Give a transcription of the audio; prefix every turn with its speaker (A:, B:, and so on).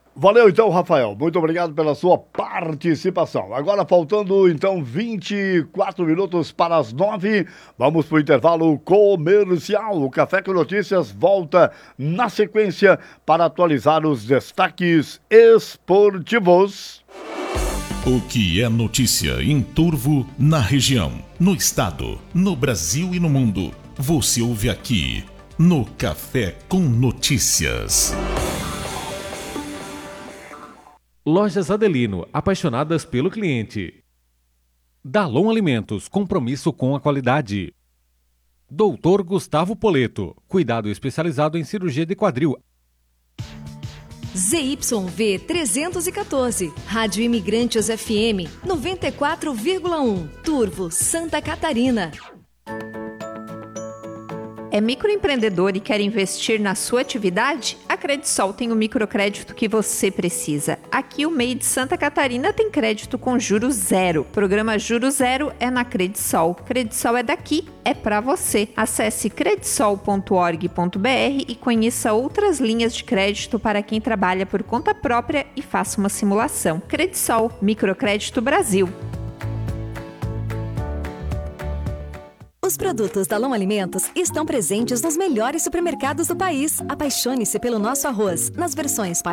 A: Valeu então, Rafael. Muito obrigado pela sua participação. Agora faltando então 24 minutos para as 9, vamos para o intervalo comercial. O Café com Notícias volta na sequência para atualizar os destaques esportivos.
B: O que é notícia em Turvo, na região, no estado, no Brasil e no mundo, você ouve aqui no Café com Notícias.
C: Lojas Adelino, apaixonadas pelo cliente. Dalon Alimentos, compromisso com a qualidade. Doutor Gustavo Poleto, cuidado especializado em cirurgia de quadril.
D: ZYV 314, Rádio Imigrantes FM 94,1, Turvo, Santa Catarina.
E: É microempreendedor e quer investir na sua atividade? A Credisol tem o microcrédito que você precisa. Aqui o MEI de Santa Catarina tem crédito com juros zero. Programa Juros Zero é na Credisol. Credisol é daqui, é pra você. Acesse credisol.org.br e conheça outras linhas de crédito para quem trabalha por conta própria e faça uma simulação. Credisol, Microcrédito Brasil.
D: Os produtos Dalon Alimentos estão presentes nos melhores supermercados do país. Apaixone-se pelo nosso arroz, nas versões